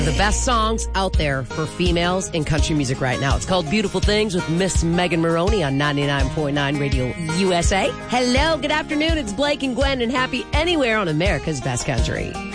The best songs out there for females in country music right now. It's called Beautiful Things with Miss Megan Maroney on 99.9 Radio USA. Hello, good afternoon. It's Blake and Gwen and happy anywhere on America's Best Country.